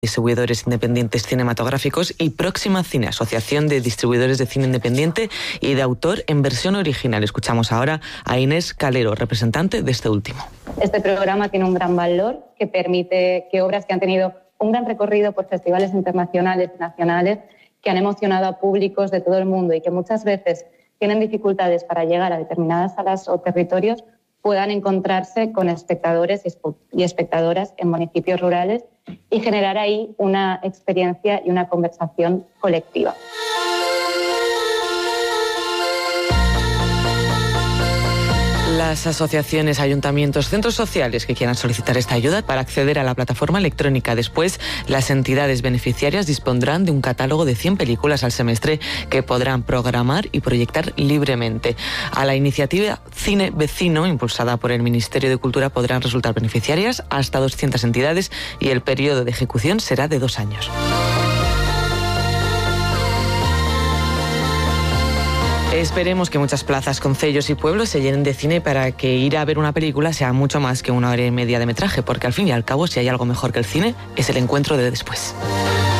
Distribuidores Independientes Cinematográficos y Próxima Cine, Asociación de Distribuidores de Cine Independiente y de Autor en versión original. Escuchamos ahora a Inés Calero, representante de este último. Este programa tiene un gran valor que permite que obras que han tenido un gran recorrido por festivales internacionales y nacionales, que han emocionado a públicos de todo el mundo y que muchas veces tienen dificultades para llegar a determinadas salas o territorios, puedan encontrarse con espectadores y espectadoras en municipios rurales y generar ahí una experiencia y una conversación colectiva. Las asociaciones, ayuntamientos, centros sociales que quieran solicitar esta ayuda para acceder a la plataforma electrónica. Después, las entidades beneficiarias dispondrán de un catálogo de 100 películas al semestre que podrán programar y proyectar libremente. A la iniciativa Cine Vecino, impulsada por el Ministerio de Cultura, podrán resultar beneficiarias hasta 200 entidades y el periodo de ejecución será de 2 años. Esperemos que muchas plazas, concellos y pueblos se llenen de cine para que ir a ver una película sea mucho más que 1 hora y media de metraje, porque al fin y al cabo, si hay algo mejor que el cine, es el encuentro de después.